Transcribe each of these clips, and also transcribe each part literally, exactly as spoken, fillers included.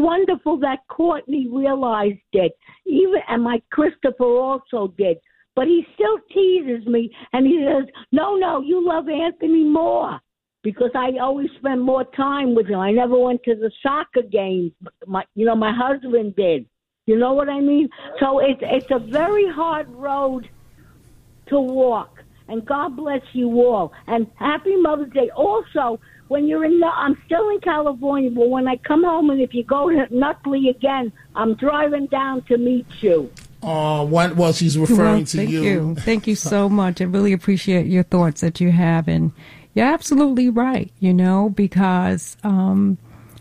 Wonderful that Courtney realized it. Even and my Christopher also did. But he still teases me, and he says, no, no, you love Anthony more. Because I always spend more time with him. I never went to the soccer games. My, you know, my husband did. You know what I mean? So it's it's a very hard road to walk. And God bless you all. And happy Mother's Day. Also, when you're in, the, I'm still in California, but when I come home, and if you go to Nutley again, I'm driving down to meet you. Oh, uh, what? Well, she's referring well, to thank you. you. Thank you so much. I really appreciate your thoughts that you have, and you're absolutely right, you know, because um,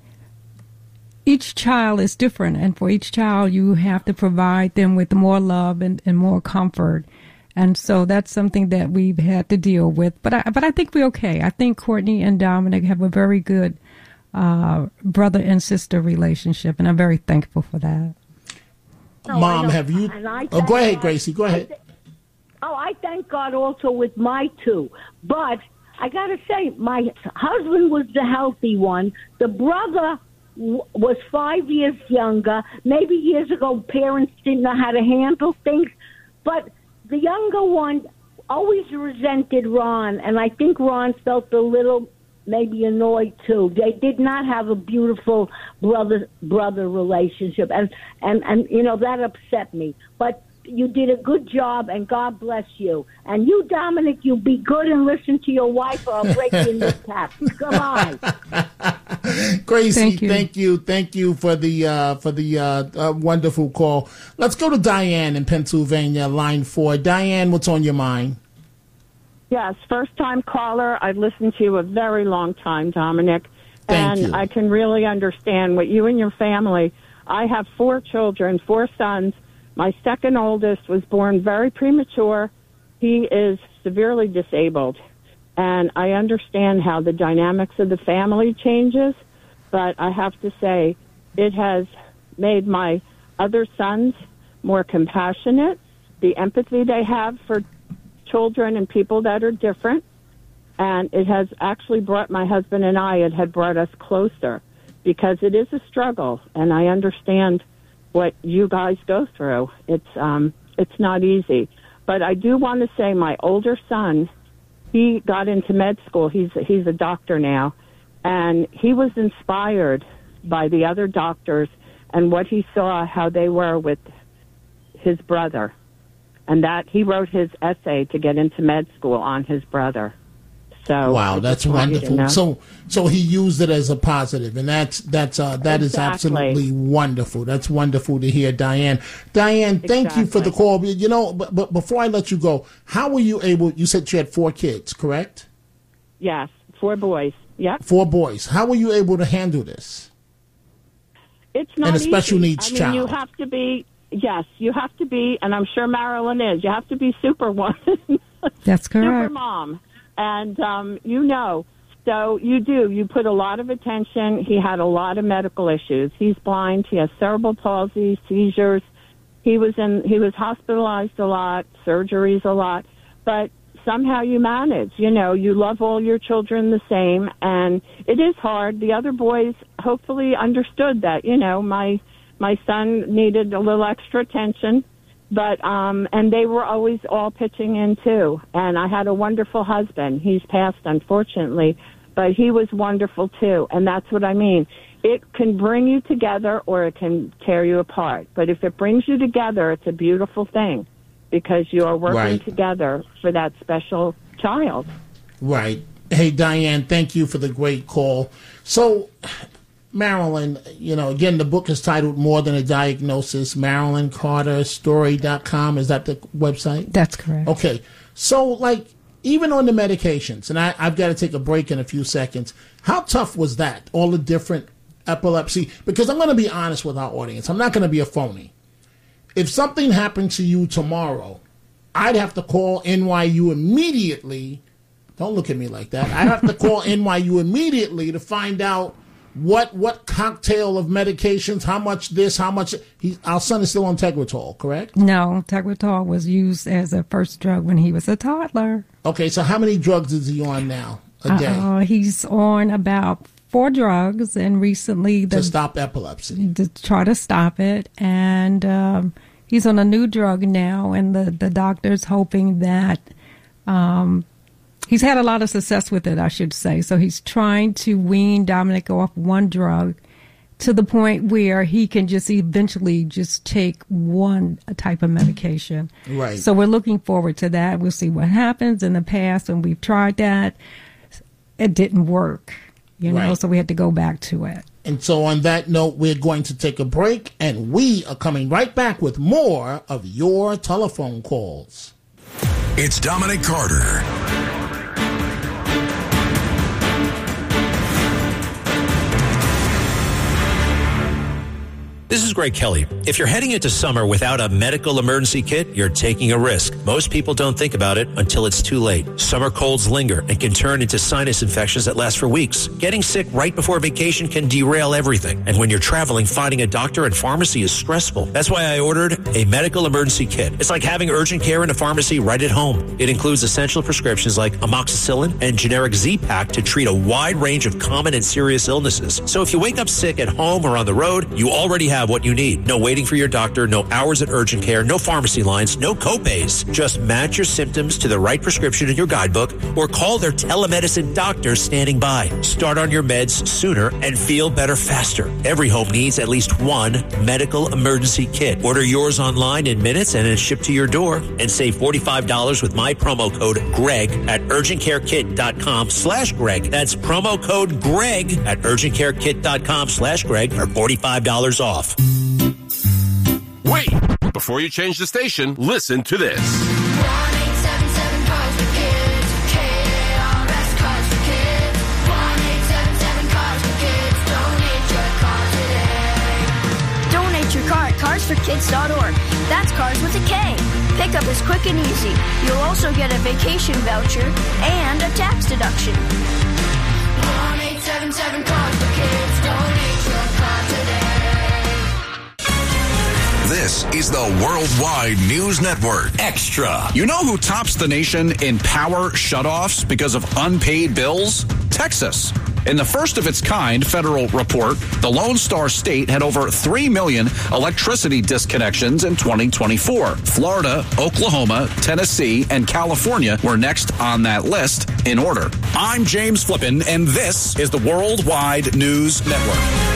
each child is different, and for each child, you have to provide them with more love and, and more comfort. And so that's something that we've had to deal with. But I, but I think we're okay. I think Courtney and Dominic have a very good uh, brother and sister relationship, and I'm very thankful for that. No, Mom, have you? Oh, go ahead, Gracie. Go ahead. Th- oh, I thank God also with my two. But I got to say, my husband was the healthy one. The brother w- was five years younger. Maybe years ago, parents didn't know how to handle things. But the younger one always resented Ron, and I think Ron felt a little maybe annoyed too. They did not have a beautiful brother brother relationship, and and and you know that upset me. But you did a good job, and God bless you. And you, Dominic, you be good and listen to your wife, or I'll break your kneecap. Come on. Gracie, thank you. thank you, thank you for the uh, for the uh, uh, wonderful call. Let's go to Diane in Pennsylvania, line four. Diane, what's on your mind? Yes, first-time caller. I've listened to you a very long time, Dominic. Thank and you. I can really understand what you and your family. I have four children, four sons. My second oldest was born very premature. He is severely disabled. And I understand how the dynamics of the family changes, but I have to say it has made my other sons more compassionate, the empathy they have for children and people that are different, and it has actually brought my husband and I, it had brought us closer, because it is a struggle, and I understand what you guys go through. It's um, it's not easy. But I do want to say my older son, he got into med school. He's he's a doctor now, and he was inspired by the other doctors and what he saw, how they were with his brother. And that he wrote his essay to get into med school on his brother. So wow, that's wonderful. So so he used it as a positive, and that's that's uh, that exactly. is absolutely wonderful. That's wonderful to hear, Diane. Diane, thank exactly. you for the call. You know, but, but before I let you go, how were you able? You said you had four kids, correct? Yes, four boys. Yep. Four boys. How were you able to handle this? It's not and a special easy. needs I mean, child. You have to be. Yes, you have to be, and I'm sure Marilyn is. You have to be Superwoman. That's correct. Super mom. And um, you know, so you do. You put a lot of attention. He had a lot of medical issues. He's blind. He has cerebral palsy, seizures. He was in. He was hospitalized a lot, surgeries a lot. But somehow you manage. You know, you love all your children the same, and it is hard. The other boys hopefully understood that. You know, my my son needed a little extra attention. But, um, and they were always all pitching in too. And I had a wonderful husband. He's passed, unfortunately, but he was wonderful too. And that's what I mean. It can bring you together or it can tear you apart. But if it brings you together, it's a beautiful thing because you are working right. together for that special child. Right. Hey, Diane, thank you for the great call. So, Marilyn, you know, again, the book is titled More Than a Diagnosis, Marilyn Carter Story dot com. Is that the website? That's correct. Okay. So, like, even on the medications, and I, I've got to take a break in a few seconds, how tough was that? All the different epilepsy? Because I'm going to be honest with our audience. I'm not going to be a phony. If something happened to you tomorrow, I'd have to call N Y U immediately. Don't look at me like that. I'd have to call N Y U immediately to find out What what cocktail of medications, how much this, how much... He, our son is still on Tegretol, correct? No, Tegretol was used as a first drug when he was a toddler. Okay, so how many drugs is he on now a day? Uh, he's on about for drugs, and recently the, to stop epilepsy, to try to stop it, and um, he's on a new drug now, and the the doctor's hoping that um, he's had a lot of success with it, I should say. So he's trying to wean Dominic off one drug to the point where he can just eventually just take one type of medication. Right. So we're looking forward to that. We'll see what happens. In the past, when we've tried that, it didn't work, you know, right. so we had to go back to it. And so on that note, we're going to take a break, and we are coming right back with more of your telephone calls. It's Dominic Carter. This is Greg Kelly. If you're heading into summer without a medical emergency kit, you're taking a risk. Most people don't think about it until it's too late. Summer colds linger and can turn into sinus infections that last for weeks. Getting sick right before vacation can derail everything. And when you're traveling, finding a doctor and pharmacy is stressful. That's why I ordered a medical emergency kit. It's like having urgent care in a pharmacy right at home. It includes essential prescriptions like amoxicillin and generic Z-Pak to treat a wide range of common and serious illnesses. So if you wake up sick at home or on the road, you already have what you need. No waiting for your doctor, no hours at urgent care, no pharmacy lines, no copays. Just match your symptoms to the right prescription in your guidebook or call their telemedicine doctor standing by. Start on your meds sooner and feel better faster. Every home needs at least one medical emergency kit. Order yours online in minutes and it's shipped to your door, and save forty-five dollars with my promo code GREG at urgentcarekit.com slash Greg. That's promo code GREG at urgentcarekit.com slash Greg for forty-five dollars off. Wait! Before you change the station, listen to this. one eight seven seven Cars for Kids. K A R S Cars for Kids. one eight seven seven Cars for Kids. Donate your car today. Donate your car at cars for kids dot org. That's cars with a K. Pickup is quick and easy. You'll also get a vacation voucher and a tax deduction. one eight seven seven Cars for Kids. Donate your car today. This is the Worldwide News Network. Extra. You know who tops the nation in power shutoffs because of unpaid bills? Texas. In the first of its kind federal report, the Lone Star State had over three million electricity disconnections in twenty twenty-four. Florida, Oklahoma, Tennessee, and California were next on that list in order. I'm James Flippin, and this is the Worldwide News Network.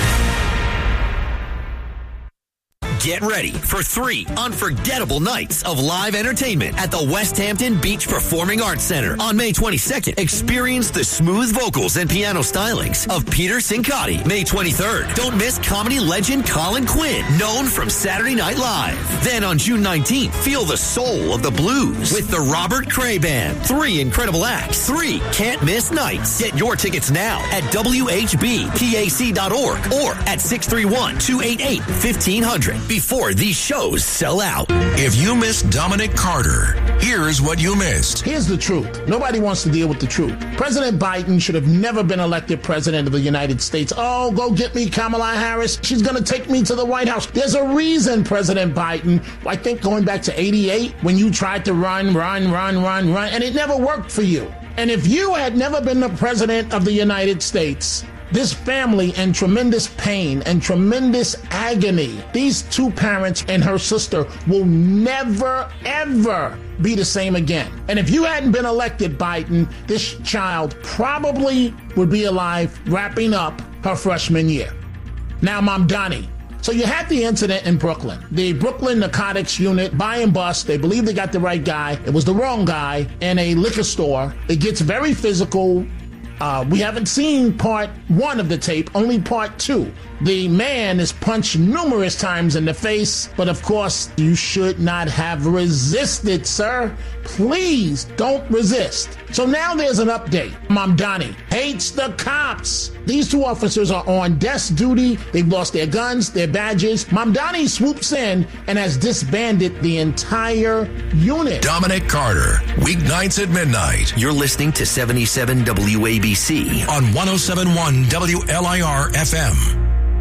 Get ready for three unforgettable nights of live entertainment at the Westhampton Beach Performing Arts Center. On May twenty-second, experience the smooth vocals and piano stylings of Peter Cincotti. May twenty-third, don't miss comedy legend Colin Quinn, known from Saturday Night Live. Then on June nineteenth, feel the soul of the blues with the Robert Cray Band. Three incredible acts, three can't-miss nights. Get your tickets now at W H B P A C dot org or at six three one, two eight eight, fifteen hundred. Before these shows sell out. If you missed Dominic Carter, here's what you missed. Here's the truth. Nobody wants to deal with the truth. President Biden should have never been elected president of the United States. Oh, go get me Kamala Harris. She's going to take me to the White House. There's a reason, President Biden. I think going back to eighty-eight, when you tried to run, run, run, run, run, and it never worked for you. And if you had never been the president of the United States, this family in tremendous pain and tremendous agony, these two parents and her sister will never, ever be the same again. And if you hadn't been elected, Biden, this child probably would be alive wrapping up her freshman year. Now, Mom Donnie. So you had the incident in Brooklyn. The Brooklyn Narcotics Unit, buy and bust. They believe they got the right guy. It was the wrong guy in a liquor store. It gets very physical. Uh, we haven't seen part one of the tape, only part two. The man is punched numerous times in the face, but of course, you should not have resisted, sir. Please don't resist. So now there's an update. Mamdani hates the cops. These two officers are on desk duty. They've lost their guns, their badges. Mamdani swoops in and has disbanded the entire unit. Dominic Carter, weeknights at midnight. You're listening to seventy-seven W A B C on one oh seven point one W L I R F M.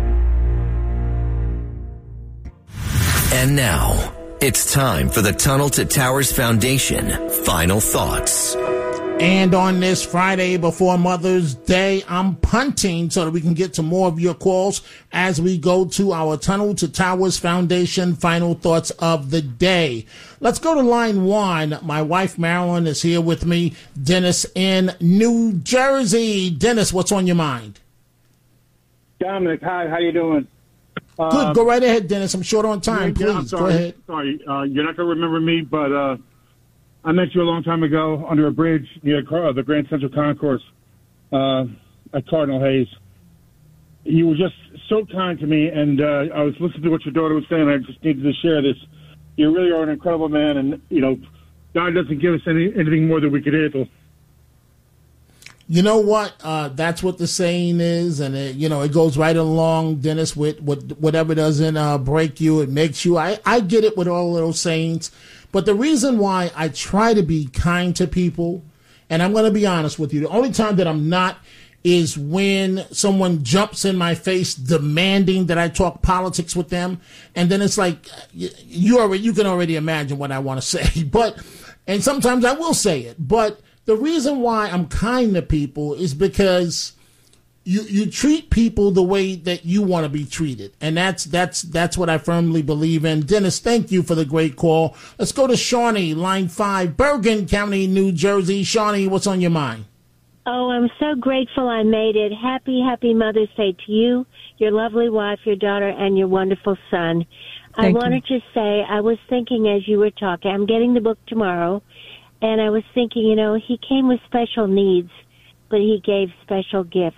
And now, it's time for the Tunnel to Towers Foundation Final Thoughts. And on this Friday before Mother's Day, I'm punting so that we can get to more of your calls as we go to our Tunnel to Towers Foundation final thoughts of the day. Let's go to line one. My wife, Marilyn, is here with me. Dennis in New Jersey. Dennis, what's on your mind? Dominic, hi. How you doing? Good. Uh, go right ahead, Dennis. I'm short on time. yeah, I'm Please, sorry. go ahead. Sorry, uh, you're not going to remember me, but uh, I met you a long time ago under a bridge near the Grand Central Concourse uh, at Cardinal Hayes. You were just so kind to me, and uh, I was listening to what your daughter was saying. I just needed to share this. You really are an incredible man, and, you know, God doesn't give us any, anything more than we could handle. You know what? Uh, that's what the saying is, and it, you know, it goes right along, Dennis, with, with whatever doesn't uh, break you, it makes you. I, I get it with all of those sayings, but the reason why I try to be kind to people, and I'm going to be honest with you, the only time that I'm not is when someone jumps in my face demanding that I talk politics with them, and then it's like you, you already you can already imagine what I want to say, but and sometimes I will say it, but. The reason why I'm kind to people is because you you treat people the way that you want to be treated. And that's that's that's what I firmly believe in. Dennis, thank you for the great call. Let's go to Shawnee, line five, Bergen County, New Jersey. Shawnee, what's on your mind? Oh, I'm so grateful I made it. Happy, happy Mother's Day to you, your lovely wife, your daughter, and your wonderful son. Thank I you. wanted to say, I was thinking as you were talking, I'm getting the book tomorrow. And I was thinking, you know, he came with special needs, but he gave special gifts.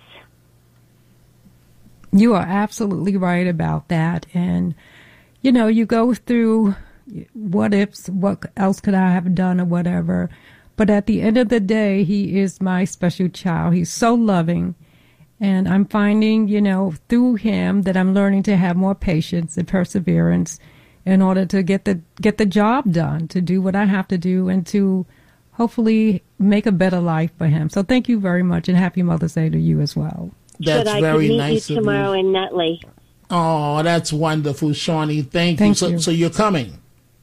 You are absolutely right about that. And, you know, you go through what ifs, what else could I have done or whatever. But at the end of the day, he is my special child. He's so loving. And I'm finding, you know, through him that I'm learning to have more patience and perseverance in order to get the get the job done, to do what I have to do, and to hopefully make a better life for him. So thank you very much, and happy Mother's Day to you as well. That's Should I very could meet nice you of tomorrow you. in Nutley. Oh, that's wonderful, Shawnee. Thank, Thank you. So, you. so you're coming?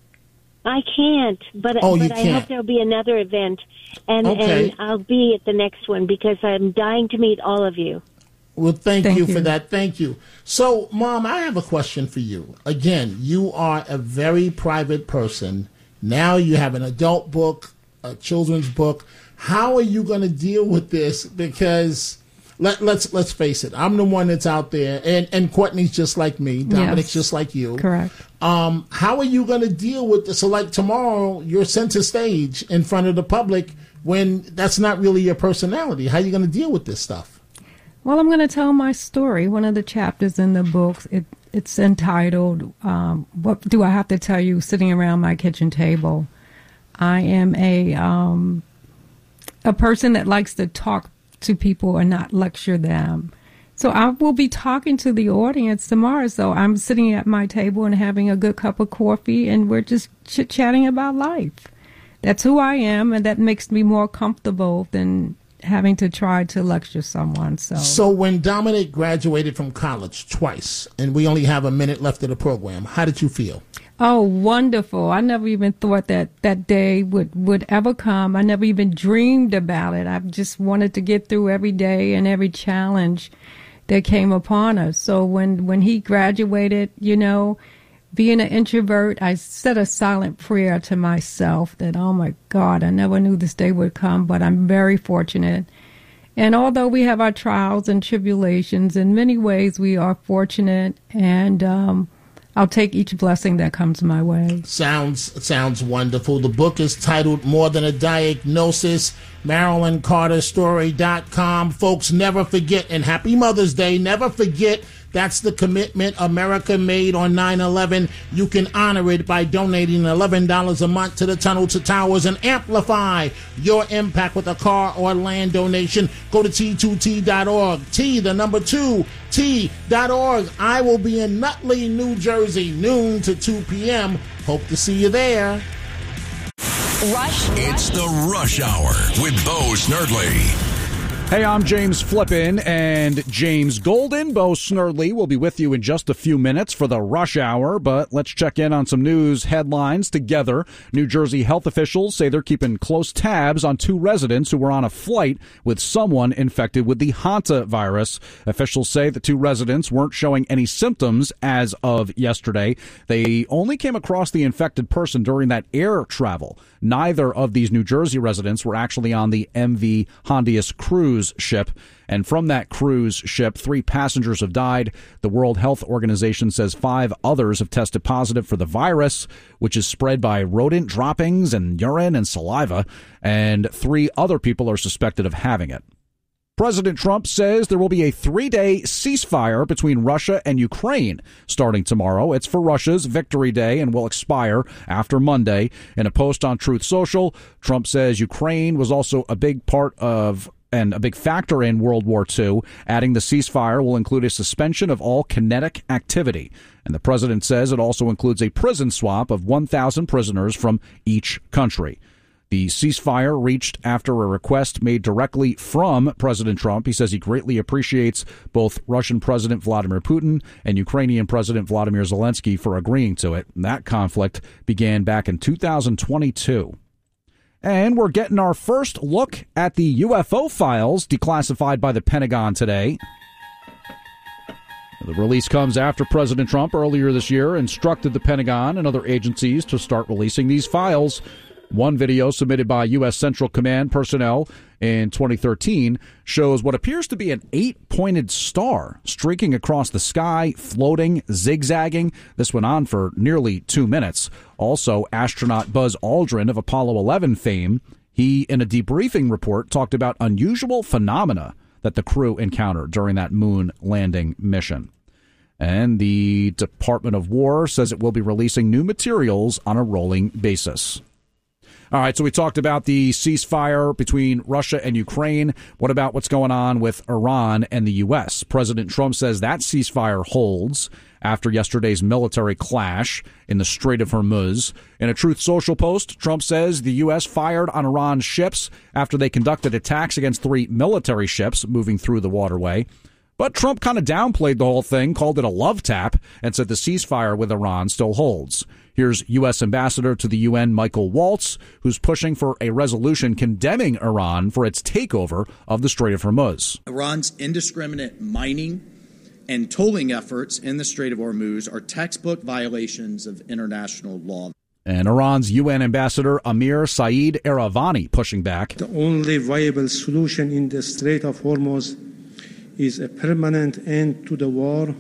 I can't, but, Oh, but you I can't. hope there'll be another event, and, Okay. and I'll be at the next one because I'm dying to meet all of you. Well, thank, Thank you, you. for that. Thank you. So, Mom, I have a question for you. Again, you are a very private person. Now you have an adult book, a children's book. How are you going to deal with this? Because let, let's let's face it, I'm the one that's out there, and, and Courtney's just like me. Dominic's Yes. just like you. Correct. Um, how are you going to deal with this? So, like tomorrow, you're center stage in front of the public when that's not really your personality. How are you going to deal with this stuff? Well, I'm going to tell my story. One of the chapters in the book, it, it's entitled, um, What Do I Have to Tell You Sitting Around My Kitchen Table? I am a um, a person that likes to talk to people and not lecture them. So I will be talking to the audience tomorrow. So I'm sitting at my table and having a good cup of coffee, and we're just chit-chatting about life. That's who I am, and that makes me more comfortable than having to try to lecture someone. So, So when Dominic graduated from college twice, and we only have a minute left of the program, how did you feel? oh, wonderful. I never even thought that that day would, would ever come. I never even dreamed about it. I just wanted to get through every day and every challenge that came upon us. So when, when he graduated, you know, being an introvert, I said a silent prayer to myself that, oh my God, I never knew this day would come, but I'm very fortunate. And although we have our trials and tribulations, in many ways we are fortunate, and um, I'll take each blessing that comes my way. Sounds sounds wonderful. The book is titled More Than a Diagnosis, Marilyn Carter Story dot com. Folks, never forget, and happy Mother's Day, never forget, that's the commitment America made on nine eleven. You can honor it by donating eleven dollars a month to the Tunnel to Towers and amplify your impact with a car or land donation. Go to T two T dot org. T, the number two, T dot org. I will be in Nutley, New Jersey, noon to two p.m. Hope to see you there. Rush. It's the Rush Hour with Bo Snerdley. Hey, I'm James Flippin and James Golden. Bo Snerdley will be with you in just a few minutes for the rush hour, but let's check in on some news headlines together. New Jersey health officials say they're keeping close tabs on two residents who were on a flight with someone infected with the Hanta virus. Officials say the two residents weren't showing any symptoms as of yesterday. They only came across the infected person during that air travel. Neither of these New Jersey residents were actually on the M V Hondius cruise ship, and from that cruise ship, three passengers have died. The World Health Organization says five others have tested positive for the virus, which is spread by rodent droppings and urine and saliva, and three other people are suspected of having it. President Trump says there will be a three-day ceasefire between Russia and Ukraine starting tomorrow. It's for Russia's Victory Day and will expire after Monday. In a post on Truth Social, Trump says Ukraine was also a big part of and a big factor in World War Two, adding the ceasefire will include a suspension of all kinetic activity. And the president says it also includes a prison swap of one thousand prisoners from each country. The ceasefire reached after a request made directly from President Trump. He says he greatly appreciates both Russian President Vladimir Putin and Ukrainian President Vladimir Zelensky for agreeing to it. And that conflict began back in two thousand twenty-two. And we're getting our first look at the U F O files declassified by the Pentagon today. The release comes after President Trump earlier this year instructed the Pentagon and other agencies to start releasing these files. One video submitted by U S Central Command personnel in twenty thirteen shows what appears to be an eight-pointed star streaking across the sky, floating, zigzagging. This went on for nearly two minutes. Also, astronaut Buzz Aldrin of Apollo eleven fame, he, in a debriefing report, talked about unusual phenomena that the crew encountered during that moon landing mission. And the Department of War says it will be releasing new materials on a rolling basis. All right, so we talked about the ceasefire between Russia and Ukraine. What about what's going on with Iran and the U S? President Trump says that ceasefire holds after yesterday's military clash in the Strait of Hormuz. In a Truth Social post, Trump says the U S fired on Iran's ships after they conducted attacks against three military ships moving through the waterway. But Trump kind of downplayed the whole thing, called it a love tap, and said the ceasefire with Iran still holds. Here's U S Ambassador to the U N Michael Waltz, who's pushing for a resolution condemning Iran for its takeover of the Strait of Hormuz. Iran's indiscriminate mining and tolling efforts in the Strait of Hormuz are textbook violations of international law. And Iran's U N Ambassador Amir Saeed Eravani pushing back. The only viable solution in the Strait of Hormuz is a permanent end to the war,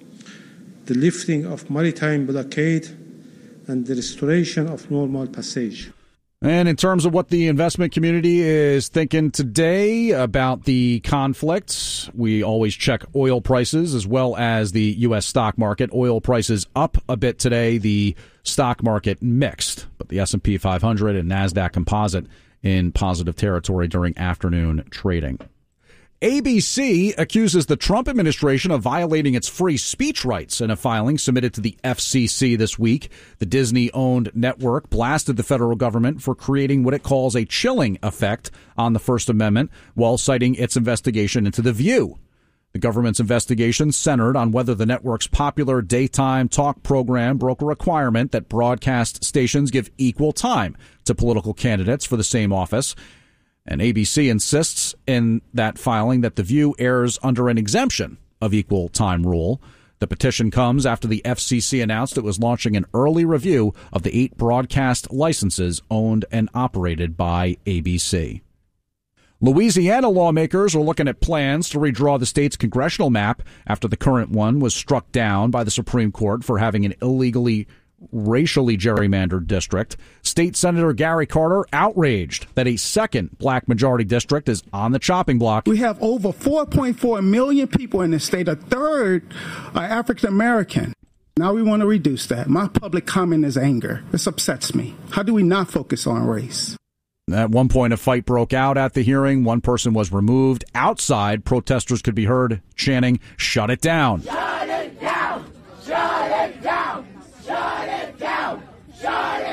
the lifting of maritime blockade, and the restoration of normal passage. And in terms of what the investment community is thinking today about the conflict, we always check oil prices as well as the U S stock market. Oil prices up a bit today, the stock market mixed, but the S and P five hundred and NASDAQ Composite in positive territory during afternoon trading. A B C accuses the Trump administration of violating its free speech rights in a filing submitted to the F C C this week. The Disney-owned network blasted the federal government for creating what it calls a chilling effect on the First Amendment while citing its investigation into The View. The government's investigation centered on whether the network's popular daytime talk program broke a requirement that broadcast stations give equal time to political candidates for the same office. And A B C insists in that filing that The View airs under an exemption of equal time rule. The petition comes after the F C C announced it was launching an early review of the eight broadcast licenses owned and operated by A B C. Louisiana lawmakers are looking at plans to redraw the state's congressional map after the current one was struck down by the Supreme Court for having an illegally racially gerrymandered district. State Senator Gary Carter outraged that a second black majority district is on the chopping block. We have over four point four million people in the state. A third are African American. Now we want to reduce that. My public comment is anger. This upsets me. How do we not focus on race? At one point, a fight broke out at the hearing. One person was removed. Outside, protesters could be heard chanting, "Shut it down." Shut it down! Shut it down! Shut it down! Shut it down!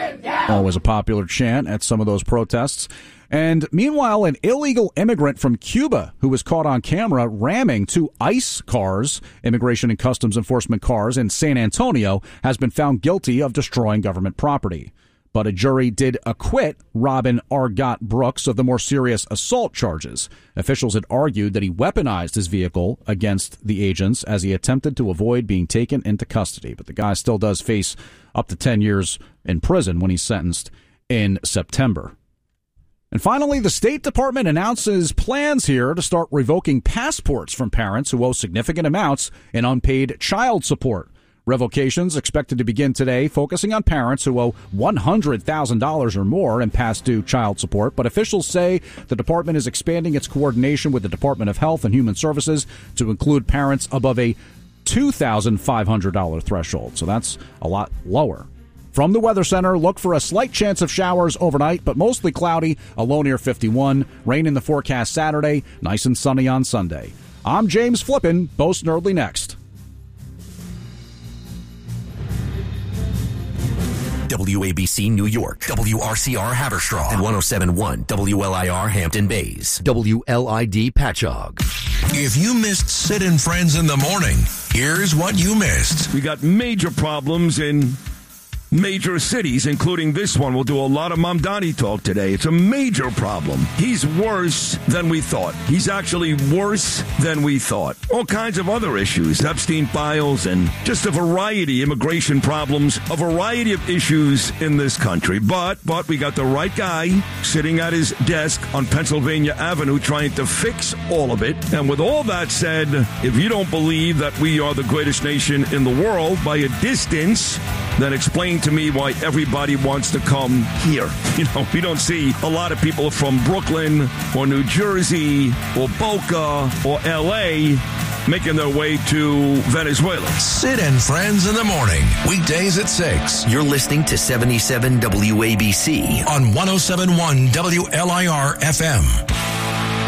Always a popular chant at some of those protests. And meanwhile, an illegal immigrant from Cuba who was caught on camera ramming two ICE cars, Immigration and Customs Enforcement cars, in San Antonio has been found guilty of destroying government property. But a jury did acquit Robin Argot Brooks of the more serious assault charges. Officials had argued that he weaponized his vehicle against the agents as he attempted to avoid being taken into custody. But the guy still does face up to ten years in prison when he's sentenced in September. And finally, the State Department announces plans here to start revoking passports from parents who owe significant amounts in unpaid child support. Revocations expected to begin today, focusing on parents who owe one hundred thousand dollars or more in past due child support. But officials say the department is expanding its coordination with the Department of Health and Human Services to include parents above a two thousand five hundred dollars threshold. So that's a lot lower. From the Weather Center, look for a slight chance of showers overnight, but mostly cloudy, a low near fifty-one. Rain in the forecast Saturday, nice and sunny on Sunday. I'm James Flippin, Post Nerdly next. W A B C New York, W R C R Haverstraw, and one oh seven point one W L I R Hampton Bays, W L I D Patchogue. If you missed Sid and Friends in the morning, here's what you missed. We got major problems in major cities, including this one. We'll do a lot of Mamdani talk today. It's a major problem. He's worse than we thought. He's actually worse than we thought. All kinds of other issues, Epstein files, and just a variety, immigration problems, a variety of issues in this country. But, but we got the right guy sitting at his desk on Pennsylvania Avenue trying to fix all of it. And with all that said, if you don't believe that we are the greatest nation in the world by a distance, then explain to me why everybody wants to come here. You know, we don't see a lot of people from Brooklyn or New Jersey or Boca or L A making their way to Venezuela. Sid and Friends in the morning, weekdays at six. You're listening to seventy-seven W A B C on one oh seven point one W L I R F M.